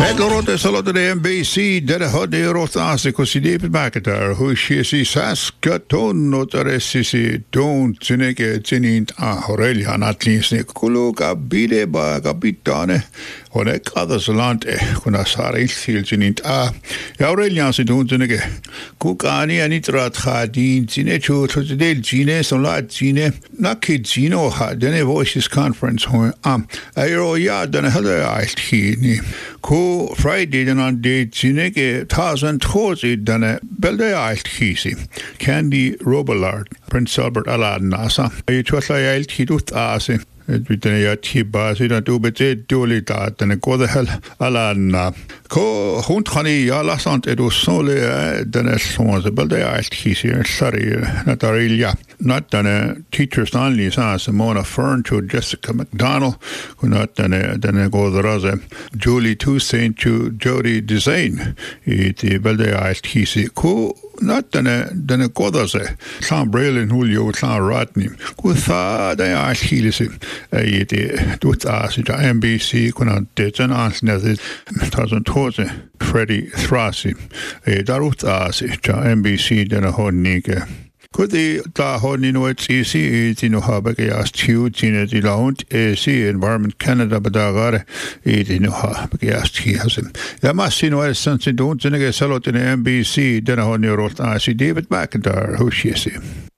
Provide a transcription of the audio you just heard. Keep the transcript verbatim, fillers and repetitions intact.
Lorote salot de N B C der had de rotase così David McIntyre who she si Saskatoon notaressi don't zineke zinint a Aurelia natlinsne kuluka bide ba capitane honek others land kuna saril zinint a Aurelia si don't zineke kukani anitrat khadin zinechu del zine son la zine nakid zino ha dene voices conference ho am ayo ya dene hada alti ko Friday den on day zineke thousand thosi dane belde alt hisi Candy Robillard Prince Albert Aladdin asa ay twasla alt hidut ase Edwitene ya tiba sida du bete doli da dane go the hell Aladdin ko hund khani ya lasant edu sole dane sonze belde alt hisi sorry natarilia not dane teachers only sa Simona Fern to Jessica McDonald who not dane dane go the rose Julie Toussaint to Jody Design it belde alt hisi ko not dane dane godase Sam Braylon Julio Sam Rodney ko tha da alt hisi it dut as N B C kuna dejan as net thousand thousand Freddie Thrassi e darut as N B C dane honike Kudi da honi no it's easy it no habe gas two tine di laund e si Environment Canada badagare it no habe gas ti hasim ya massi no es sense don't zinege salot in N B C dane honi rot as David McIntyre who she is